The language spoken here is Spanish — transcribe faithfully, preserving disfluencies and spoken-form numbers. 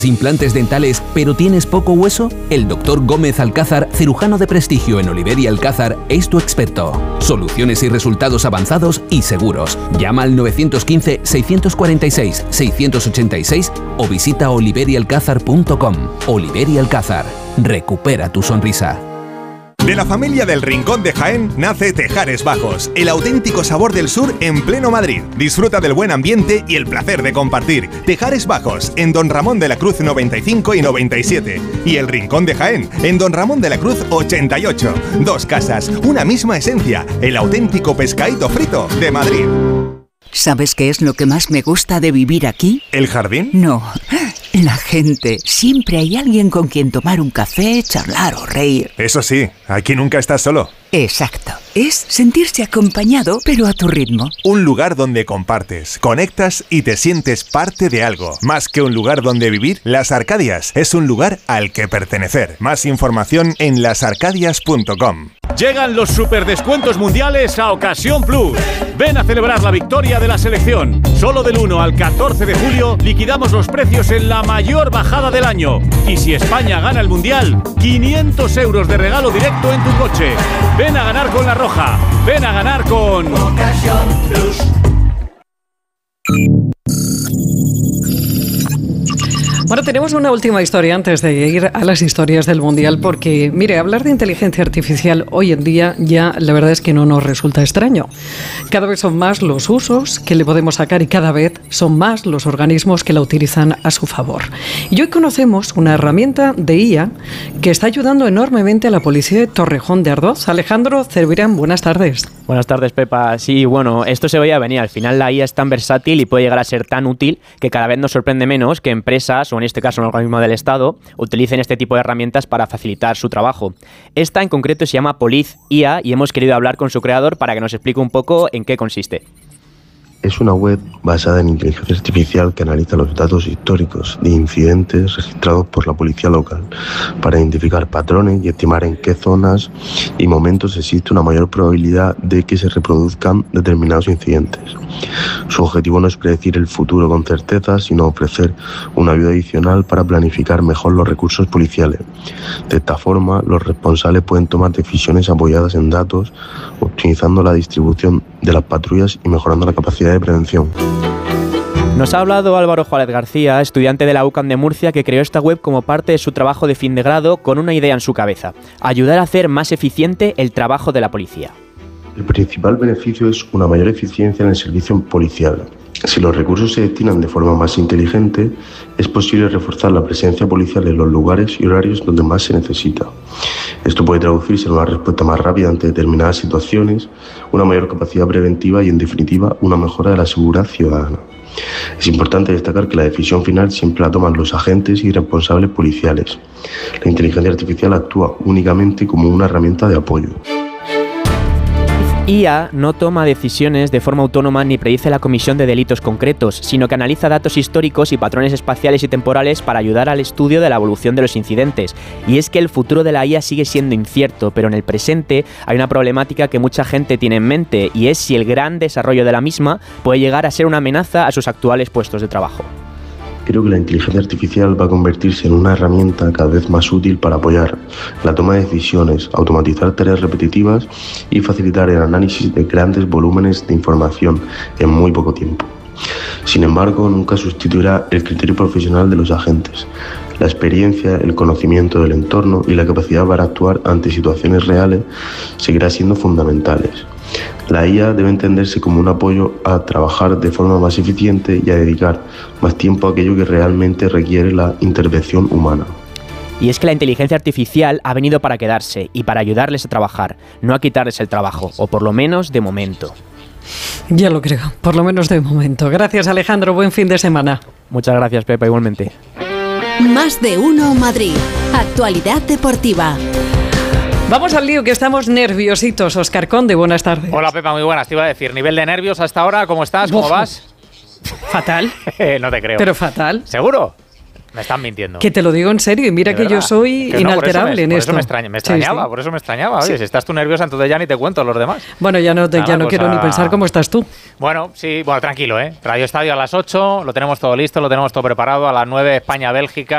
implantes dentales, pero tienes poco hueso? El doctor Gómez Alcázar, cirujano de prestigio en Oliver y Alcázar, es tu experto. Soluciones y resultados avanzados y seguros. Llama al nueve uno cinco, seis cuatro seis, seis ocho seis o visita oliver y alcázar punto com. Oliver y Alcázar. Recupera tu sonrisa. De la familia del Rincón de Jaén nace Tejares Bajos, el auténtico sabor del sur en pleno Madrid. Disfruta del buen ambiente y el placer de compartir. Tejares Bajos, en Don Ramón de la Cruz noventa y cinco y noventa y siete. Y el Rincón de Jaén, en Don Ramón de la Cruz ochenta y ocho. Dos casas, una misma esencia, el auténtico pescadito frito de Madrid. ¿Sabes qué es lo que más me gusta de vivir aquí? ¿El jardín? No, la gente. Siempre hay alguien con quien tomar un café, charlar o reír. Eso sí, aquí nunca estás solo. Exacto. Es sentirse acompañado, pero a tu ritmo. Un lugar donde compartes, conectas y te sientes parte de algo. Más que un lugar donde vivir, Las Arcadias es un lugar al que pertenecer. Más información en las arcadias punto com. Llegan los superdescuentos mundiales a Ocasión Plus. Ven a celebrar la victoria de la selección. Solo del uno al catorce de julio liquidamos los precios en la mayor bajada del año. Y si España gana el mundial, quinientos euros de regalo directo en tu coche. Ven a ganar con la Roja. Ven a ganar con Ocasión Plus. Bueno, tenemos una última historia antes de ir a las historias del Mundial, porque, mire, hablar de inteligencia artificial hoy en día ya la verdad es que no nos resulta extraño. Cada vez son más los usos que le podemos sacar y cada vez son más los organismos que la utilizan a su favor. Y hoy conocemos una herramienta de I A que está ayudando enormemente a la policía de Torrejón de Ardoz. Alejandro Cervirán, buenas tardes. Buenas tardes, Pepa. Sí, bueno, esto se veía venir. Al final la I A es tan versátil y puede llegar a ser tan útil que cada vez nos sorprende menos que empresas, o en este caso un organismo del Estado, utilicen este tipo de herramientas para facilitar su trabajo. Esta en concreto se llama Poliz I A y hemos querido hablar con su creador para que nos explique un poco en qué consiste. Es una web basada en inteligencia artificial que analiza los datos históricos de incidentes registrados por la policía local para identificar patrones y estimar en qué zonas y momentos existe una mayor probabilidad de que se reproduzcan determinados incidentes. Su objetivo no es predecir el futuro con certeza, sino ofrecer una ayuda adicional para planificar mejor los recursos policiales. De esta forma, los responsables pueden tomar decisiones apoyadas en datos, optimizando la distribución de las patrullas y mejorando la capacidad de prevención. Nos ha hablado Álvaro Juárez García, estudiante de la UCAM de Murcia, que creó esta web como parte de su trabajo de fin de grado con una idea en su cabeza: ayudar a hacer más eficiente el trabajo de la policía. El principal beneficio es una mayor eficiencia en el servicio policial. Si los recursos se destinan de forma más inteligente, es posible reforzar la presencia policial en los lugares y horarios donde más se necesita. Esto puede traducirse en una respuesta más rápida ante determinadas situaciones, una mayor capacidad preventiva y, en definitiva, una mejora de la seguridad ciudadana. Es importante destacar que la decisión final siempre la toman los agentes y responsables policiales. La inteligencia artificial actúa únicamente como una herramienta de apoyo. I A no toma decisiones de forma autónoma ni predice la comisión de delitos concretos, sino que analiza datos históricos y patrones espaciales y temporales para ayudar al estudio de la evolución de los incidentes. Y es que el futuro de la I A sigue siendo incierto, pero en el presente hay una problemática que mucha gente tiene en mente, y es si el gran desarrollo de la misma puede llegar a ser una amenaza a sus actuales puestos de trabajo. Creo que la inteligencia artificial va a convertirse en una herramienta cada vez más útil para apoyar la toma de decisiones, automatizar tareas repetitivas y facilitar el análisis de grandes volúmenes de información en muy poco tiempo. Sin embargo, nunca sustituirá el criterio profesional de los agentes. La experiencia, el conocimiento del entorno y la capacidad para actuar ante situaciones reales seguirá siendo fundamentales. La I A debe entenderse como un apoyo a trabajar de forma más eficiente y a dedicar más tiempo a aquello que realmente requiere la intervención humana. Y es que la inteligencia artificial ha venido para quedarse y para ayudarles a trabajar, no a quitarles el trabajo, o por lo menos de momento. Ya lo creo, por lo menos de momento. Gracias, Alejandro, buen fin de semana. Muchas gracias, Pepa, igualmente. Más de uno Madrid. Actualidad deportiva. Vamos al lío, que estamos nerviositos. Óscar Conde, buenas tardes. Hola, Pepa, muy buenas. Te iba a decir, nivel de nervios hasta ahora, ¿cómo estás? ¿Cómo Uf, vas? Fatal. No te creo. Pero fatal. ¿Seguro? Me están mintiendo. Que te lo digo en serio, y mira De que verdad. yo soy Que no, inalterable me, en por esto. Eso me, extraña, me extrañaba, sí, sí. por eso me extrañaba. Oye, Sí. si estás tú nerviosa, entonces ya ni te cuento los demás. Bueno, ya no, te, Nada, ya no cosa... quiero ni pensar cómo estás tú. Bueno, sí, bueno, tranquilo, ¿eh? Radio Estadio a las ocho, lo tenemos todo listo, lo tenemos todo preparado. A las nueve, España-Bélgica.